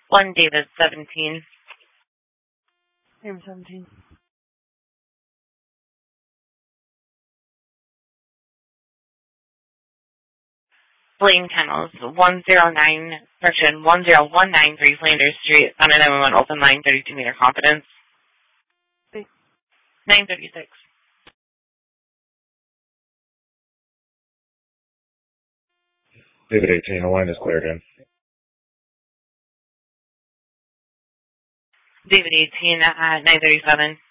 1 David 17. David 17. Blaine Kennels, 10193 Flanders Street, on an M1 open line, 32 meter confidence. 936. David 18, the line is cleared in. David 18 at 937.